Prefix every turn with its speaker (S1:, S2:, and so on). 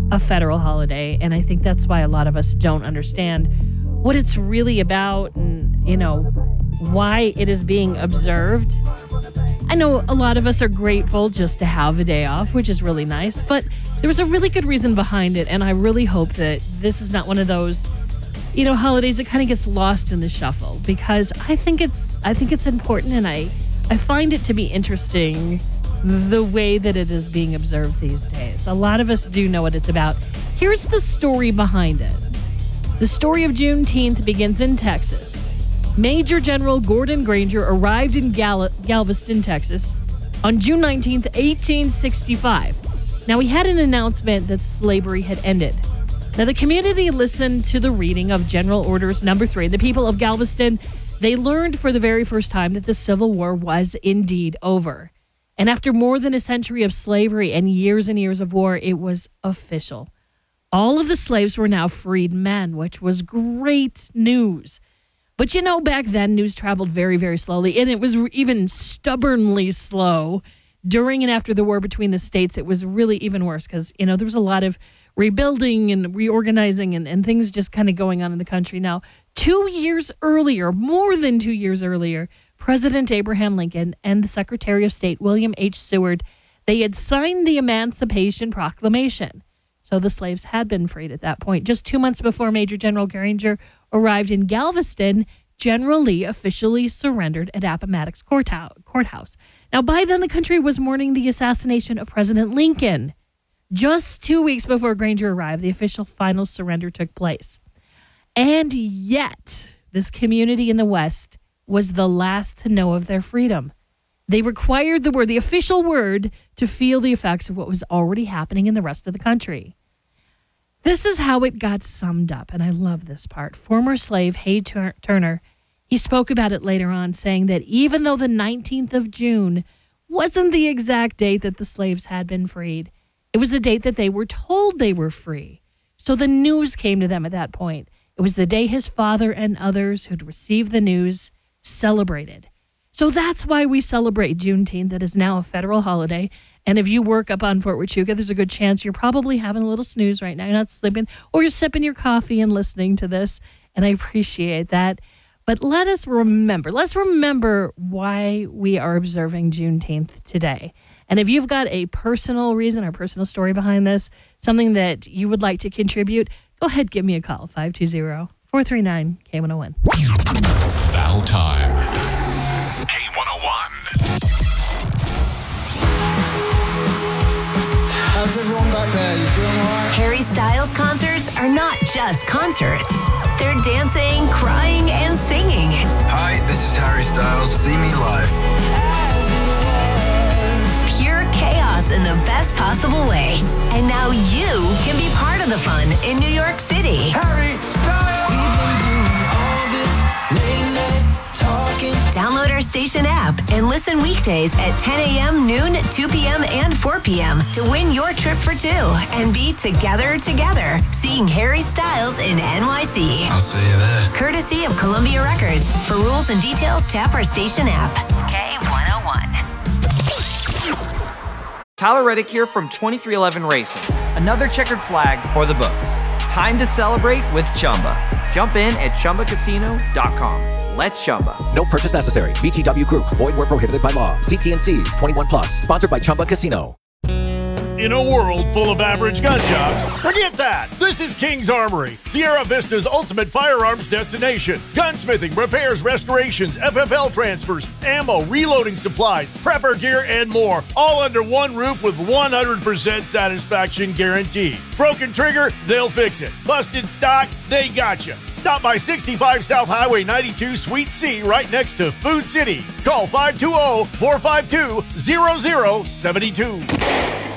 S1: a federal holiday. And I think that's why a lot of us don't understand what it's really about and, why it is being observed. I know a lot of us are grateful just to have a day off, which is really nice, but there was a really good reason behind it, and I really hope that this is not one of those, holidays that kind of gets lost in the shuffle, because I think it's important, and I find it to be interesting the way that it is being observed these days. A lot of us do know what it's about. Here's the story behind it. The story of Juneteenth begins in Texas. Major General Gordon Granger arrived in Galveston, Texas on June 19th, 1865. Now, he had an announcement that slavery had ended. Now, the community listened to the reading of General Orders Number 3. The people of Galveston, they learned for the very first time that the Civil War was indeed over. And after more than a century of slavery and years of war, it was official. All of the slaves were now freed men, which was great news. But back then, news traveled very, very slowly, and it was even stubbornly slow. During and after the war between the states, it was really even worse because, there was a lot of rebuilding and reorganizing and things just kind of going on in the country. Now, 2 years earlier, more than 2 years earlier, President Abraham Lincoln and the Secretary of State, William H. Seward, they had signed the Emancipation Proclamation. So the slaves had been freed at that point. Just 2 months before Major General Granger arrived in Galveston, General Lee officially surrendered at Appomattox Courthouse. Now, by then, the country was mourning the assassination of President Lincoln. Just 2 weeks before Granger arrived, the official final surrender took place. And yet, this community in the West was the last to know of their freedom. They required the official word, to feel the effects of what was already happening in the rest of the country. This is how it got summed up, and I love this part. Former slave Hay Turner, he spoke about it later on, saying that even though the 19th of June wasn't the exact date that the slaves had been freed, it was the date that they were told they were free. So the news came to them at that point. It was the day his father and others who'd received the news celebrated. So that's why we celebrate Juneteenth. That is now a federal holiday. And if you work up on Fort Huachuca, there's a good chance you're probably having a little snooze right now. You're not sleeping, or you're sipping your coffee and listening to this. And I appreciate that. But let's remember why we are observing Juneteenth today. And if you've got a personal reason or personal story behind this, something that you would like to contribute, go ahead, give me a call, 520-439-K101.
S2: Now time. K101.
S3: How's everyone back there? You feeling all right?
S4: Harry Styles concerts are not just concerts. They're dancing, crying, and singing.
S3: Hi, this is Harry Styles. See me live.
S4: Pure chaos in the best possible way. And now you can be part of the fun in New York City.
S3: Harry Styles! We've been doing all this late night talking.
S4: Download our station app and listen weekdays at 10 a.m., noon, 2 p.m., and 4 p.m. to win your trip for two and be together, seeing Harry Styles in NYC.
S3: I'll see you there.
S4: Courtesy of Columbia Records. For rules and details, tap our station app. K101.
S5: Tyler Reddick here from 2311 Racing. Another checkered flag for the books. Time to celebrate with Chumba. Jump in at ChumbaCasino.com. Let's Chumba.
S6: No purchase necessary. VGW Group. Void where prohibited by law. See T&Cs. 21 plus. Sponsored by Chumba Casino.
S7: In a world full of average gun shops, forget that. This is King's Armory, Sierra Vista's ultimate firearms destination. Gunsmithing, repairs, restorations, FFL transfers, ammo, reloading supplies, prepper gear, and more. All under one roof with 100% satisfaction guarantee. Broken trigger, they'll fix it. Busted stock, they got you. Stop by 65 South Highway 92 Suite C right next to Food City. Call 520-452-0072.